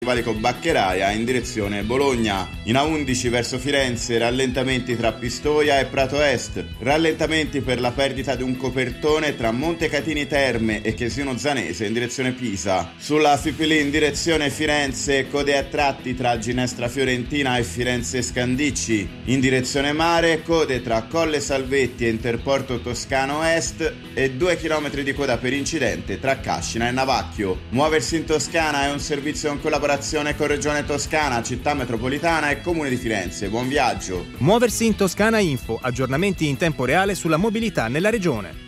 Valico Baccheraia in direzione Bologna. In A11 verso Firenze rallentamenti tra Pistoia e Prato Est, rallentamenti per la perdita di un copertone tra Montecatini Terme e Chiesino Zanese in direzione Pisa. Sulla Fipili in direzione Firenze code a tratti tra Ginestra Fiorentina e Firenze Scandicci. In direzione mare code tra Colle Salvetti e Interporto Toscano Est e 2 km di coda per incidente tra Cascina e Navacchio. Muoversi in Toscana è un servizio in collaborazione con Regione Toscana, Città Metropolitana e Comune di Firenze. Buon viaggio! Muoversi in Toscana Info, aggiornamenti in tempo reale sulla mobilità nella regione.